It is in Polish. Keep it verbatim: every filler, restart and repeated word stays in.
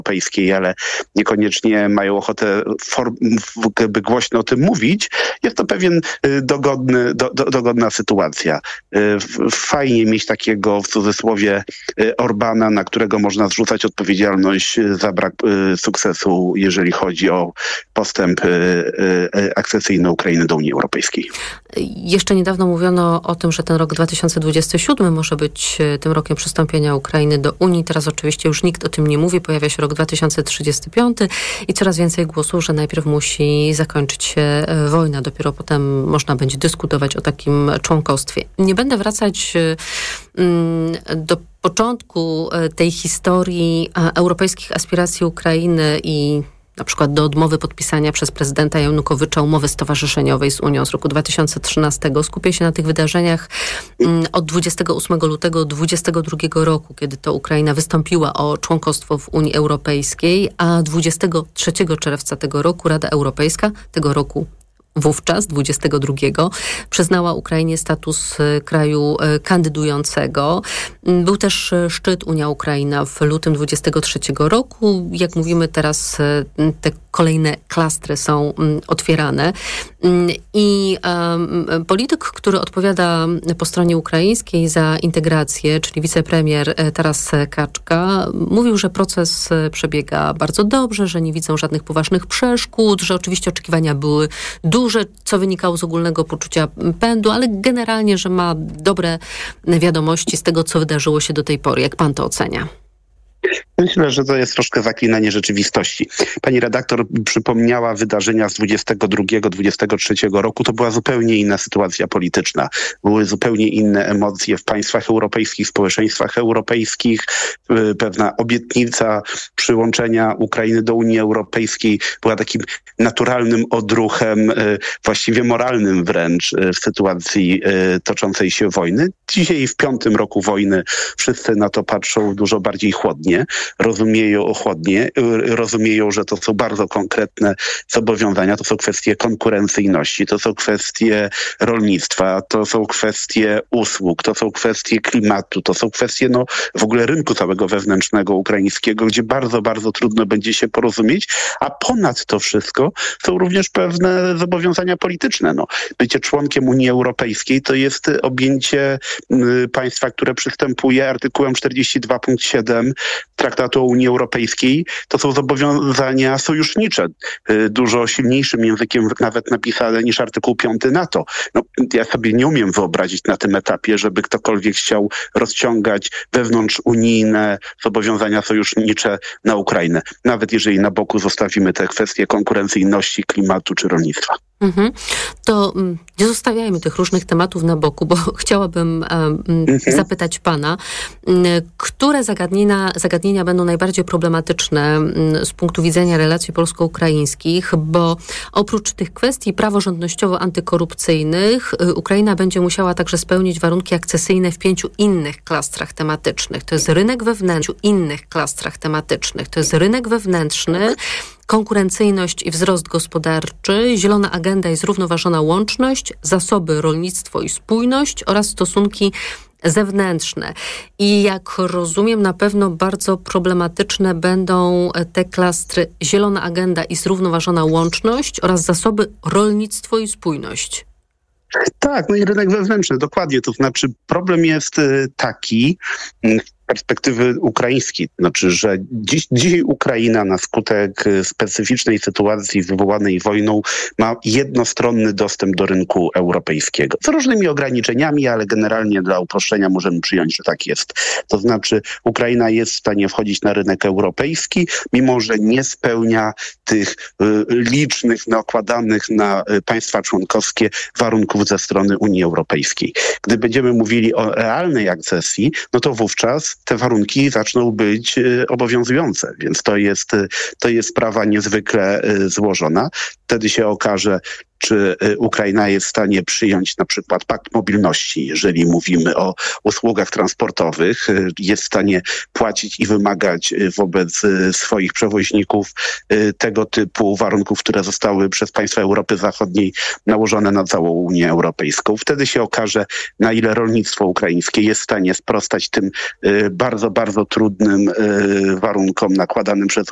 Europejskiej, ale niekoniecznie mają ochotę form, by głośno o tym mówić, jest to pewien dogodny, do, do, dogodna sytuacja. Fajnie mieć takiego w cudzysłowie Orbana, na którego można zrzucać odpowiedzialność za brak sukcesu, jeżeli chodzi o postęp akcesyjny Ukrainy do Unii Europejskiej. Jeszcze niedawno mówiono o tym, że ten rok dwa tysiące dwudziesty siódmy może być tym rokiem przystąpienia Ukrainy do Unii. Teraz oczywiście już nikt o tym nie mówi. Pojawia się rok dwa tysiące trzydziesty piąty i coraz więcej głosów, że najpierw musi zakończyć się wojna. Dopiero potem można będzie dyskutować o takim członkostwie. Nie będę wracać do początku tej historii europejskich aspiracji Ukrainy i na przykład do odmowy podpisania przez prezydenta Janukowycza umowy stowarzyszeniowej z Unią z roku dwa tysiące trzynastego. Skupię się na tych wydarzeniach od dwudziestego ósmego lutego dwudziestego drugiego roku, kiedy to Ukraina wystąpiła o członkostwo w Unii Europejskiej, a dwudziestego trzeciego czerwca tego roku Rada Europejska, tego roku wówczas, dwudziestego drugiego, przyznała Ukrainie status kraju kandydującego. Był też szczyt Unia-Ukraina w lutym dwudziestego trzeciego roku. Jak mówimy teraz, te kolejne klastry są otwierane. I um, polityk, który odpowiada po stronie ukraińskiej za integrację, czyli wicepremier Taras Kaczka, mówił, że proces przebiega bardzo dobrze, że nie widzą żadnych poważnych przeszkód, że oczywiście oczekiwania były duże, co wynikało z ogólnego poczucia pędu, ale generalnie, że ma dobre wiadomości z tego, co wydarzyło się do tej pory. Jak pan to ocenia? Myślę, że to jest troszkę zaklinanie rzeczywistości. Pani redaktor przypomniała wydarzenia z dwudziestego drugiego dwudziestego trzeciego roku. To była zupełnie inna sytuacja polityczna. Były zupełnie inne emocje w państwach europejskich, społeczeństwach europejskich. Pewna obietnica przyłączenia Ukrainy do Unii Europejskiej była takim naturalnym odruchem, właściwie moralnym wręcz w sytuacji toczącej się wojny. Dzisiaj w piątym roku wojny wszyscy na to patrzą dużo bardziej chłodnie. Rozumieją chłodnie, rozumieją, że to są bardzo konkretne zobowiązania, to są kwestie konkurencyjności, to są kwestie rolnictwa, to są kwestie usług, to są kwestie klimatu, to są kwestie no, w ogóle rynku całego wewnętrznego ukraińskiego, gdzie bardzo, bardzo trudno będzie się porozumieć, a ponad to wszystko są również pewne zobowiązania polityczne. No, bycie członkiem Unii Europejskiej to jest objęcie y, państwa, które przystępuje artykułem czterdzieści dwa punkt siedem Traktatu o Unii Europejskiej. To są zobowiązania sojusznicze, dużo silniejszym językiem nawet napisane niż artykuł piąty NATO. No, ja sobie nie umiem wyobrazić na tym etapie, żeby ktokolwiek chciał rozciągać wewnątrzunijne zobowiązania sojusznicze na Ukrainę. Nawet jeżeli na boku zostawimy te kwestie konkurencyjności, klimatu czy rolnictwa. Mhm. To nie zostawiajmy tych różnych tematów na boku, bo chciałabym um, mhm. zapytać pana, które zagadnienia, zagadnienia będą najbardziej problematyczne um, z punktu widzenia relacji polsko-ukraińskich, bo oprócz tych kwestii praworządnościowo-antykorupcyjnych y, Ukraina będzie musiała także spełnić warunki akcesyjne w pięciu innych klastrach tematycznych. To jest rynek wewnętrzny, innych klastrach tematycznych. To jest rynek wewnętrzny, konkurencyjność i wzrost gospodarczy, zielona agenda i zrównoważona łączność, zasoby, rolnictwo i spójność oraz stosunki zewnętrzne. I jak rozumiem, na pewno bardzo problematyczne będą te klastry zielona agenda i zrównoważona łączność oraz zasoby, rolnictwo i spójność. Tak, no i rynek wewnętrzny, dokładnie. To znaczy problem jest taki, perspektywy ukraińskiej. Znaczy, że dziś, dzisiaj Ukraina na skutek specyficznej sytuacji wywołanej wojną ma jednostronny dostęp do rynku europejskiego. Z różnymi ograniczeniami, ale generalnie dla uproszczenia możemy przyjąć, że tak jest. To znaczy Ukraina jest w stanie wchodzić na rynek europejski, mimo że nie spełnia tych y, licznych, nakładanych na y, państwa członkowskie warunków ze strony Unii Europejskiej. Gdy będziemy mówili o realnej akcesji, no to wówczas te warunki zaczną być y, obowiązujące, więc to jest, y, to jest sprawa niezwykle y, złożona. Wtedy się okaże, czy Ukraina jest w stanie przyjąć na przykład pakt mobilności, jeżeli mówimy o usługach transportowych, jest w stanie płacić i wymagać wobec swoich przewoźników tego typu warunków, które zostały przez państwa Europy Zachodniej nałożone na całą Unię Europejską. Wtedy się okaże, na ile rolnictwo ukraińskie jest w stanie sprostać tym bardzo, bardzo trudnym warunkom nakładanym przez